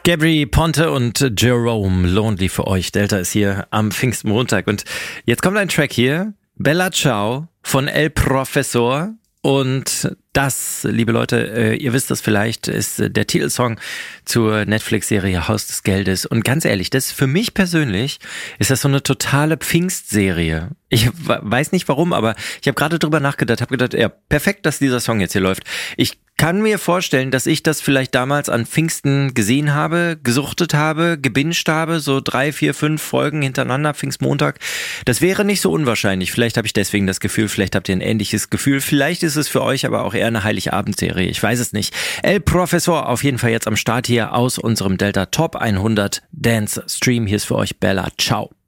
Gabry Ponte und Jerome Lonely für euch. Delta ist hier am Pfingstmontag. Und jetzt kommt ein Track hier. Bella Ciao von El Professor. Und das, liebe Leute, ihr wisst das vielleicht, ist der Titelsong zur Netflix-Serie Haus des Geldes. Und ganz ehrlich, das für mich persönlich ist das so eine totale Pfingstserie. Ich weiß nicht warum, aber ich habe gerade drüber nachgedacht, habe gedacht, ja, perfekt, dass dieser Song jetzt hier läuft. Ich kann mir vorstellen, dass ich das vielleicht damals an Pfingsten gesehen habe, gesuchtet habe, gebinged habe, so 3, 4, 5 Folgen hintereinander, Pfingstmontag. Das wäre nicht so unwahrscheinlich. Vielleicht habe ich deswegen das Gefühl, vielleicht habt ihr ein ähnliches Gefühl. Vielleicht ist es für euch aber auch eher eine Heiligabend-Serie. Ich weiß es nicht. El Professor auf jeden Fall jetzt am Start hier aus unserem Delta Top 100 Dance Stream. Hier ist für euch Bella Ciao.